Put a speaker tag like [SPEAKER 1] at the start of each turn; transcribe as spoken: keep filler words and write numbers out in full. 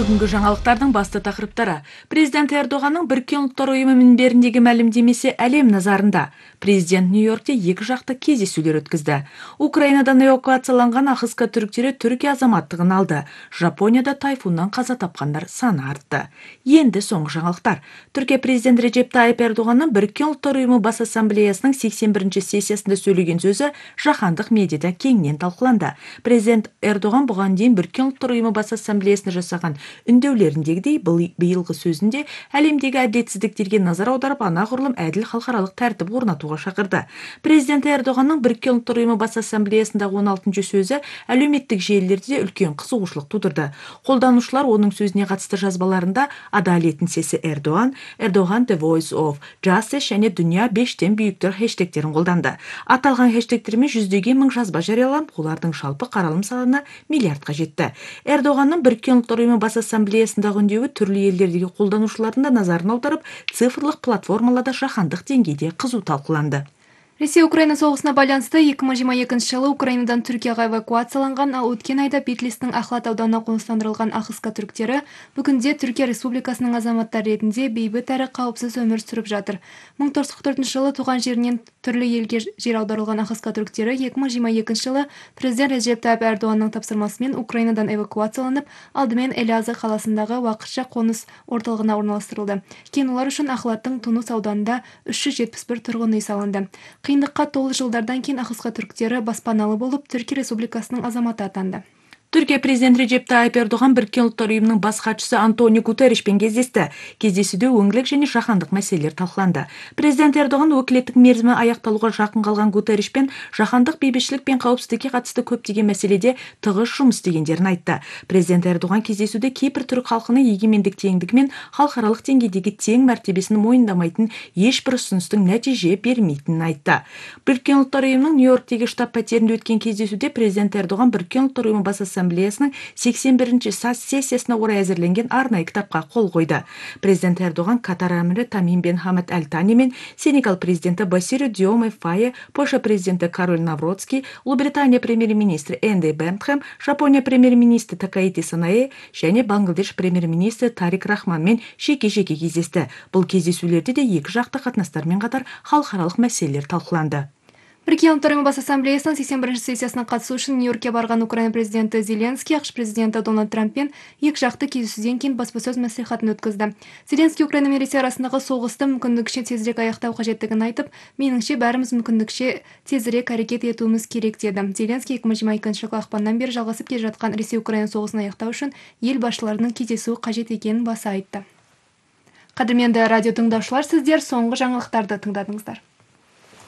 [SPEAKER 1] Бүгінгі жаңалықтардың басты тақырыптары. Президент Эрдоғанның Біріккен ұлттар ұйымы мінберіндегі мәлімдемесі әлем назарында. Президент Нью-Йоркте екі жақты кездесулер өткізді. Украинадан эвакуацияланған ахыска түріктері Түркия азаматтығын алды. Жапонияда тайфуннан қаза тапқандар саны артты. Енді соңғы жаңалықтар. Түркия президенті Реджеп Тайип Эрдоғанның Біріккен ұлттар ұйымы бас ассамблеясының сексен бірінші сессиясында сөйлеген сөзі жаһандық медиада кеңінен талқыланды. Президент Эрдоған бұған дейін Біріккен ұлттар ұйымы бас ассамблеясына жасаған үндеулеріндегідей биылғы сөзінде әлемдегі әділетсіздіктерге назар аударып, анағұрлым әділ халықаралық тәртіп орнатуға шақырды. Президент Эрдоғанның Біріккен ұлттар ұйымы бас ассамблеясындағы он алтыншы сөзі әлеуметтік желілерде үлкен қызығушылық тудырды. Қолданушылар оның сөзіне қатысты жазбаларында «Адалет еңсесі Эрдоған», «Эрдоған the voice of justice» және «Дүния бештен бүйіктір» хэштегтерін қолданды. Аталған хэштегтермен жүздеген мың жазба жарияланып, олардың жалпы қаралым саны миллиардқа жетті. Эрдоғанның Біріккен ұлттар ұйымы бас ассамблеясындағы үндеуі түрлі елдердегі қолданушылардың да назарын аударып, цифрлық платформаларда жаһандық деңгейде қызу талқыланды.
[SPEAKER 2] Ресей-Украина соғысына байланысты екі мың жиырма екінші жылы Украинадан Түркияға эвакуацияланған, ал өткен айда Битлистің Ахлат ауданына қоныстандырылған ахыска түріктері бүгінде Түркия Республикасының азаматтары ретінде бейбіт әрі қауіпсіз өмір сүріп жатыр. мың тоғыз жүз қырық төртінші жылы туған жерінен түрлі елге жер аударылған ахыска түріктері екі мың жиырма екінші жылы президент Реджеп Тайип Эрдоғанның тапсырмасымен Украинадан эвакуацияланып, алдымен Элязы қаласындағы уақытша қоныс орталығына орналастырылды. Кейін олар үшін Ахлаттың Тунус ауданында үш жүз жетпіс бір тұрғын үй салынды. Қиындыққа толы жылдардан кейін ахыска түріктері баспаналы болып, Түркия Республикасының азаматы атанды.
[SPEAKER 1] Түркия президенті Реджеп Тайип Эрдоған Біріккен ұлттар ұйымының бас хатшысы Антонио Гутерришпен кездесті. Кездесуде өңірлік және жаһандық мәселелер талқыланды. Президент Эрдоған өкілеттік мерзімі аяқталуға жақын қалған Гутерришпен жаһандық бейбітшілік пен қауіпсіздікке қатысты көптеген мәселеде тығыз жұмыс істегендерін айтты. Президент Эрдоған кездесуде Кипр түрік халқының егемендік теңдігі мен халықаралық деңгейдегі тең мәртебесін мойындамайтын ешбір ұсыныстың нәтиже бермейтінін айтты. Біріккен ұлттар ұйымының Нью-Йорктегі штаб-пәтерінде өткен кездесуде президент Эрдоған Біріккен ұлттар ұйымы бас ассамблеясының сексен бірінші сессиясына орай әзірленген арнайы кітапқа қол қойды. Президент Эрдоған Катар әмірі Тамим бен Хамад Әл-Тани мен Сенегал президенті Басиру Диоме Файе, Польша президенті Кароль Навроцкий, Ұлыбритания премьер-министрі Энди Бентхэм, Жапония премьер-министрі Такаити Санае және Бангладеш премьер-министрі Тарик Рахманмен жеке-жеке кездесті. Бұл кездесулерде де екі жақты қатынастармен қатар халықаралық мәселелер талқыланды.
[SPEAKER 2] Біріккен ұлттар ұйымы бас ассамблеясының сексен бірінші сессиясына қатысу үшін Нью-Йоркке барған Украина президенті Зеленский ақш президенті Дональд Трамппен екі жақты кездесуден кейін баспасөз мәслихатын өткізді. Зеленский Украина мен Ресей арасындағы соғысты мүмкіндікше тезірек аяқтау қажеттігін айтып, меніңше бәріміз мүмкіндікше тезірек әрекет етуіміз керек деді. Зеленский екі мың жиырма екінші жылғы ақпаннан бері жалғасып келе жатқан Ресей-Украина соғысын аяқтау үшін ел басшыларының кездесуі қажет екенін баса айтты. Қадірменді радио тыңдаушылар, сіздер соңғы жаңалықтарды тыңдадыңыздар.